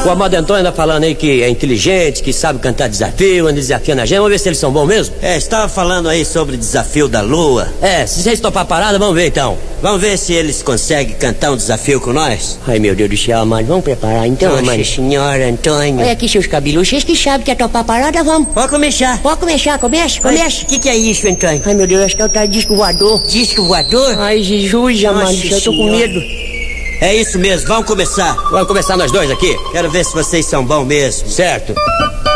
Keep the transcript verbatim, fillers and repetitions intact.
O Amado Antônio tá falando aí que é inteligente, que sabe cantar desafio, anda desafiando a gente. Vamos ver se eles são bons mesmo? É, estava falando aí sobre o desafio da lua. É, se vocês topar a parada, vamos ver então. Vamos ver se eles conseguem cantar um desafio com nós? Ai, meu Deus do céu, Amado, vamos preparar então, Nossa Amado. senhora, Antônio. Olha aqui seus cabelos, vocês que sabem que é topar a parada, vamos. Pode começar. Pode começar, comece, comece. O que, que é isso, Antônio? Ai, meu Deus, acho que é o tal disco voador. Disco voador? Ai, Jesus, Amado, eu tô com medo. É isso mesmo, vamos começar. Vamos começar nós dois aqui? Quero ver se vocês são bons mesmo. Certo.